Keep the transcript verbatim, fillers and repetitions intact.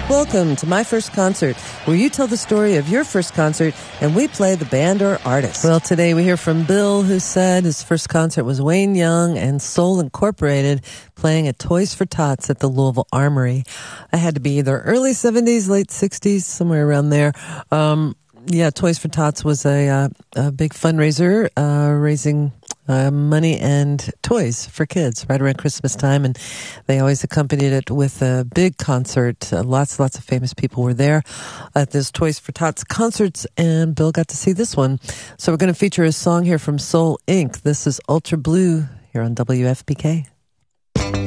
Welcome to My First Concert, where you tell the story of your first concert and we play the band or artist. Well, today we hear from Bill, who said his first concert was Wayne Young and Soul Incorporated playing at Toys for Tots at the Louisville Armory. I had to be either early seventies, late sixties, somewhere around there. Um, yeah, Toys for Tots was a, uh, a big fundraiser, uh, raising Uh, money and toys for kids right around Christmas time, and they always accompanied it with a big concert. Uh, lots, lots of famous people were there at this Toys for Tots concerts, and Bill got to see this one. So we're going to feature a song here from Soul Incorporated. This is Ultra Blue here on W F P K.